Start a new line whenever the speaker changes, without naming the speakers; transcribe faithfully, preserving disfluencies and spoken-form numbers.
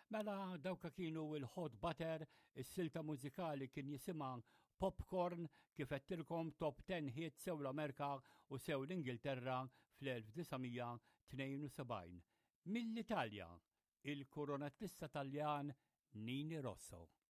Mela dawka kienu il-Hot Butter, is-silta mużikali kien jisimha Popcorn kif qedtilkom top ten hits sew l-Amerika u sew l-Ingilterra fl-elf-tisa' tnejn u sebgħin. Mill-Italja, il-koronattista Taljan Nini Rosso.